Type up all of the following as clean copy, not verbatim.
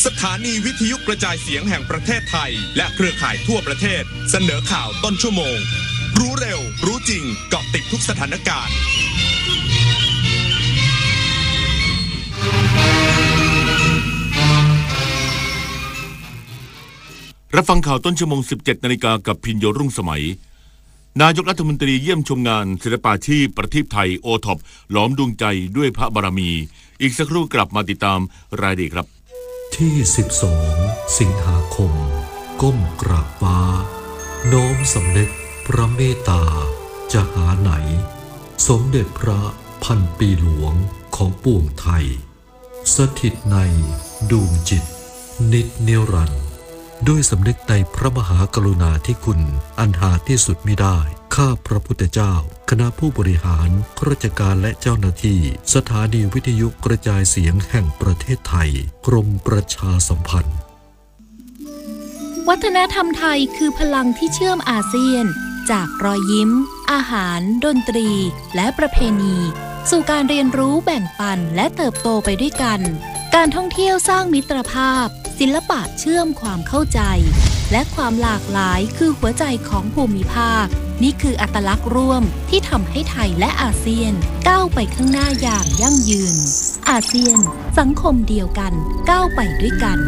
สถานีวิทยุกระจายเสียงแห่งประเทศไทยและเครือข่ายทั่วประเทศเสนอข่าวต้นชั่วโมงรู้เร็วรู้จริงเกาะติดทุกสถานการณ์รับฟังข่าวต้นชั่วโมง 17 นาฬิกากับพิญโยรุ่งสมัยนายกรัฐมนตรีเยี่ยมชมงานศิลปาชีพประทีปไทยโอท็อปหลอมดวงใจด้วยพระบารมีอีกสักครู่กลับมาติดตามรายละเอียดครับที่12สิงหาคมก้มกราบฟ้าโน้มสำนึกพระเมตตาจะหาไหนสมเด็จพระพันปีหลวงของปวงไทยสถิตในดวงจิตนิจนิรันดร์ด้วยสำนึกในพระมหากรุณาธิคุณอันหาที่สุดมิได้ข้าพระพุทธเจ้าคณะผู้บริหารข้าราชการและเจ้าหน้าที่สถานีวิทยุกระจายเสียงแห่งประเทศไทยกรมประชาสัมพันธ์วัฒนธรรมไทยคือพลังที่เชื่อมอาเซียนจากรอยยิ้มอาหารดนตรีและประเพณีสู่การเรียนรู้แบ่งปันและเติบโตไปด้วยกันการท่องเที่ยวสร้างมิตรภาพศิลปะเชื่อมความเข้าใจและความหลากหลายคือหัวใจของภูมิภาคนี่คืออัตลักษณ์ร่วมที่ทำให้ไทยและอาเซียนก้าวไปข้างหน้าอย่างยั่งยืนอาเซียนสังคมเดียวกันก้าวไปด้วยกัน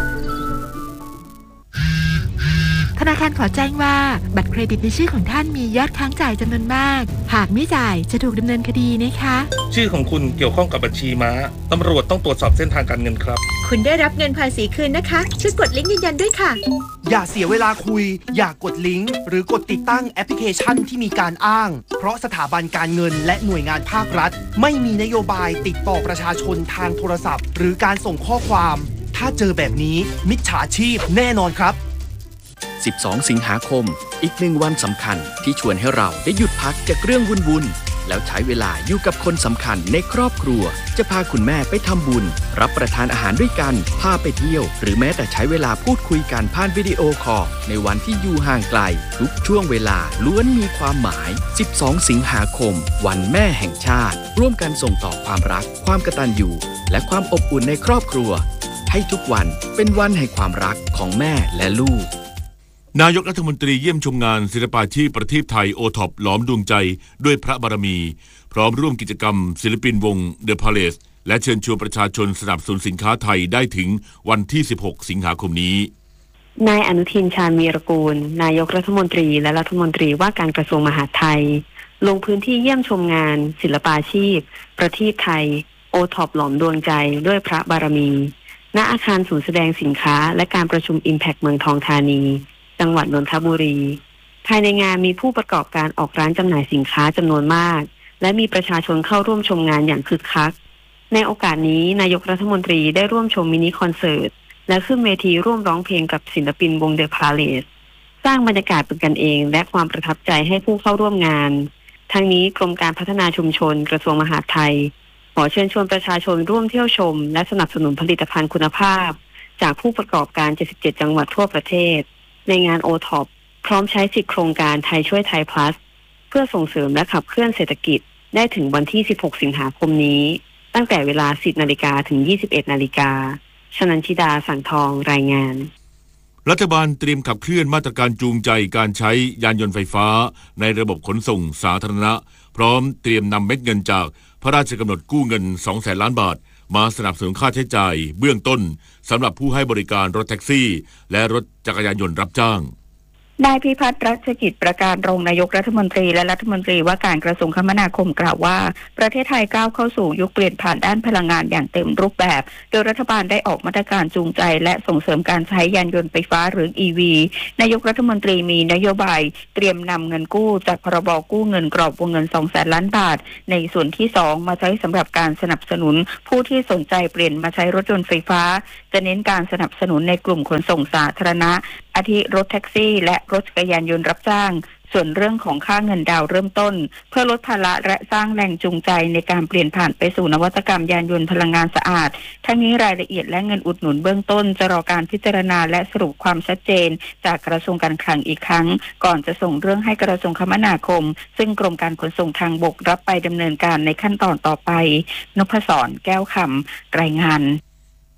ธนาคารขอแจ้งว่าบัตรเครดิตในชื่อของท่านมียอดค้างจ่ายจำนวนมากหากไม่จ่ายจะถูกดำเนินคดีนะคะชื่อของคุณเกี่ยวข้องกับบัญชีม้าตำรวจต้องตรวจสอบเส้นทางการเงินครับคุณได้รับเงินภาษีคืนนะคะช่วยกดลิงก์ยืนยันด้วยค่ะอย่าเสียเวลาคุยอย่ากดลิงก์หรือกดติดตั้งแอปพลิเคชันที่มีการอ้างเพราะสถาบันการเงินและหน่วยงานภาครัฐไม่มีนโยบายติดต่อประชาชนทางโทรศัพท์หรือการส่งข้อความถ้าเจอแบบนี้มิจฉาชีพแน่นอนครับ 12 สิงหาคมอีก1วันสำคัญที่ชวนให้เราได้หยุดพักจากเรื่องวุ่นๆแล้วใช้เวลาอยู่กับคนสำคัญในครอบครัวจะพาคุณแม่ไปทำบุญรับประทานอาหารด้วยกันพาไปเที่ยวหรือแม้แต่ใช้เวลาพูดคุยกันผ่านวิดีโอคอลในวันที่อยู่ห่างไกลทุกช่วงเวลาล้วนมีความหมาย12 สิงหาคมวันแม่แห่งชาติร่วมกันส่งต่อความรักความกตัญญูและความอบอุ่นในครอบครัวให้ทุกวันเป็นวันแห่งความรักของแม่และลูกนายกรัฐมนตรีเยี่ยมชมงานศิลปาชีพประทีปไทยโอท็อปหลอมดวงใจด้วยพระบารมีพร้อมร่วมกิจกรรมศิลปินวง The Palace และเชิญชวนประชาชนสนับสนุนสินค้าไทยได้ถึงวันที่16 สิงหาคมนี้นายอนุทินชาญวีรกูลนายกรัฐมนตรีและรัฐมนตรีว่าการกระทรวงมหาดไทยลงพื้นที่เยี่ยมชมงานศิลปาชีพประทีปไทยโอท็อปหลอมดวงใจด้วยพระบารมีณอาคารศูนย์แสดงสินค้าและการประชุม Impact เมืองทองธานีจังหวัดนนทบุรีภายในงานมีผู้ประกอบการออกร้านจำหน่ายสินค้าจำนวนมากและมีประชาชนเข้าร่วมชมงานอย่างคึกคักในโอกาสนี้นายกรัฐมนตรีได้ร่วมชมมินิคอนเสิร์ตและขึ้นเวทีร่วมร้องเพลงกับศิลปินวง The Palace สร้างบรรยากาศเป็นกันเองและความประทับใจให้ผู้เข้าร่วมงานทั้งนี้กรมการพัฒนาชุมชนกระทรวงมหาดไทยขอเชิญชวนประชาชนร่วมเที่ยวชมและสนับสนุนผลิตภัณฑ์คุณภาพจากผู้ประกอบการ77จังหวัดทั่วประเทศในงาน OTOP พร้อมใช้สิทธิโครงการไทยช่วยไทย Plus เพื่อส่งเสริมและขับเคลื่อนเศรษฐกิจได้ถึงวันที่16 สิงหาคมนี้ตั้งแต่เวลา 10 นาฬิกาถึง 21 นาฬิกาชนันชิดาสังทองรายงานรัฐบาลเตรียมขับเคลื่อนมาตรการจูงใจการใช้ยานยนต์ไฟฟ้าในระบบขนส่งสาธารณะพร้อมเตรียมนำเม็ดเงินจากพระราชกำหนดกู้เงิน 200,000 ล้านบาทมาสนับสนุนค่าใช้จ่ายเบื้องต้นสำหรับผู้ให้บริการรถแท็กซี่และรถจักรยานยนต์รับจ้างนายพิพัฒน์รัชกิจประการรองนายกรัฐมนตรีและรัฐมนตรีว่าการกระทรวงคมนาคมกล่าวว่าประเทศไทยก้าวเข้าสู่ยุคเปลี่ยนผ่านด้านพลังงานอย่างเต็มรูปแบบโดยรัฐบาลได้ออกมาตรการจูงใจและส่งเสริมการใช้ยานยนต์ไฟฟ้าหรือ EV นายกรัฐมนตรีมีนโยบายเตรียมนำเงินกู้จากพรบกู้เงินกรอบวงเงิน 200,000 ล้านบาทในส่วนที่2มาใช้สำหรับการสนับสนุนผู้ที่สนใจเปลี่ยนมาใช้รถยนต์ไฟฟ้าจะเน้นการสนับสนุนในกลุ่มขนส่งสาธารณะอาทิรถแท็กซี่และรถจักรยานยนต์รับจ้างส่วนเรื่องของค่าเงินดาวเริ่มต้นเพื่อลดภาระและสร้างแรงจูงใจในการเปลี่ยนผ่านไปสู่นวัตกรรมยานยนต์พลังงานสะอาดทั้งนี้รายละเอียดและเงินอุดหนุนเบื้องต้นจะรอการพิจารณาและสรุปความชัดเจนจากกระทรวงการคลังอีกครั้งก่อนจะส่งเรื่องให้กระทรวงคมนาคมซึ่งกรมการขนส่งทางบกรับไปดำเนินการในขั้นตอนต่อไปนพศรแก้วคำรายงาน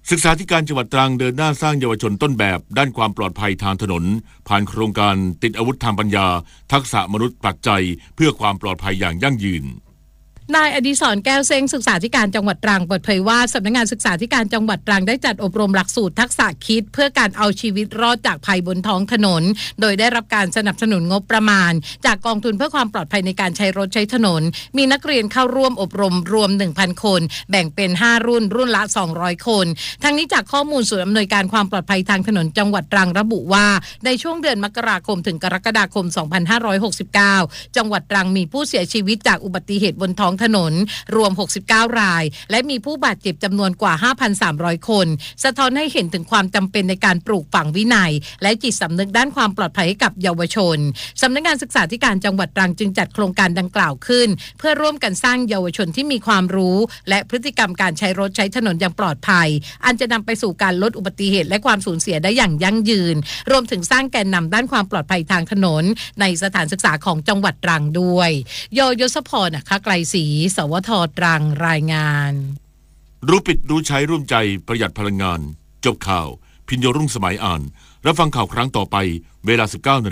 ศึกษาธิการจังหวัดตรังเดินหน้าสร้างเยาวชนต้นแบบด้านความปลอดภัยทางถนนผ่านโครงการติดอาวุธทางปัญญาทักษะมนุษย์ปัจจัยเพื่อความปลอดภัยอย่างยั่งยืนนายอดิศรแก้วเซ้งศึกษาธิการจังหวัดตรังเปิดเผยว่าสำนักงานศึกษาธิการจังหวัดตรังได้จัดอบรมหลักสูตรทักษะคิดเพื่อการเอาชีวิตรอดจากภัยบนท้องถนนโดยได้รับการสนับสนุนงบประมาณจากกองทุนเพื่อความปลอดภัยในการใช้รถใช้ถนนมีนักเรียนเข้าร่วมอบรมรวม 1,000 คนแบ่งเป็น5รุ่นละ200คนทั้งนี้จากข้อมูลศูนย์อำนวยการความปลอดภัยทางถนนจังหวัดตรังระบุว่าในช่วงเดือนมกราคมถึงกรกฎาคม 2569 จังหวัดตรังมีผู้เสียชีวิตจากอุบัติเหตุบนท้องถนนรวม69รายและมีผู้บาดเจ็บจำนวนกว่า 5,300 คนสะท้อนให้เห็นถึงความจำเป็นในการปลูกฝังวินัยและจิตสำนึกด้านความปลอดภัยให้กับเยาวชนสำนักงานศึกษาธิการจังหวัดตรังจึงจัดโครงการดังกล่าวขึ้นเพื่อร่วมกันสร้างเยาวชนที่มีความรู้และพฤติกรรมการใช้รถใช้ถนนอย่างปลอดภัยอันจะนำไปสู่การลดอุบัติเหตุและความสูญเสียได้อย่างยั่งยืนรวมถึงสร้างแกนนำด้านความปลอดภัยทางถนนในสถานศึกษาของจังหวัดตรังด้วยยศพรไกลศรีสวท.ตรังรายงานรู้ปิดรู้ใช้ร่วมใจประหยัดพลังงานจบข่าวพิญโยรุ่งสมัยอ่านรับฟังข่าวครั้งต่อไปเวลา 19:00 น.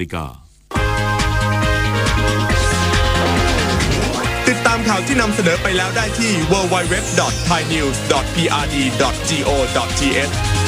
ติดตามข่าวที่นำเสนอไปแล้วได้ที่ www.thainews.prd.go.th